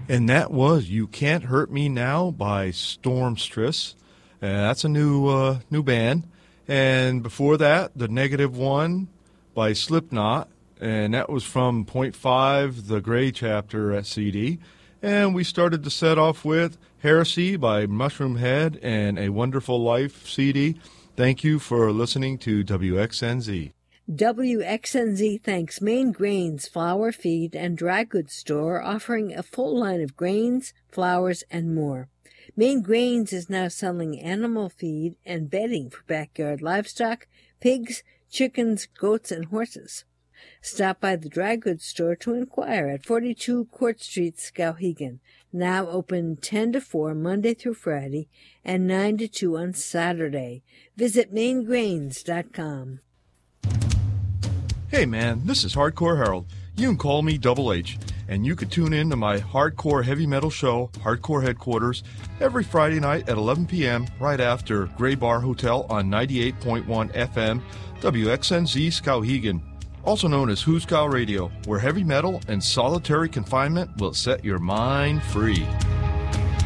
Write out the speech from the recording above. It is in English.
And that was You Can't Hurt Me Now by Stormstress. That's a new band. And before that, The Negative One by Slipknot. And that was from Point 5, the Gray Chapter at CD. And we started the set off with Heresy by Mushroom Head and A Wonderful Life CD. Thank you for listening to WXNZ. WXNZ thanks Maine Grains Flour Feed and Dry Goods Store, offering a full line of grains, flours, and more. Maine Grains is now selling animal feed and bedding for backyard livestock, pigs, chickens, goats, and horses. Stop by the Dry Goods Store to inquire at 42 Court Street, Skowhegan, now open 10 to 4 Monday through Friday and 9 to 2 on Saturday. Visit maingrains.com. Hey man, this is Hardcore Harold. You can call me Double H, and you can tune in to my hardcore heavy metal show, Hardcore Headquarters, every Friday night at 11 p.m. right after Gray Bar Hotel on 98.1 FM, WXNZ Skowhegan, also known as Who's Cow Radio, where heavy metal and solitary confinement will set your mind free.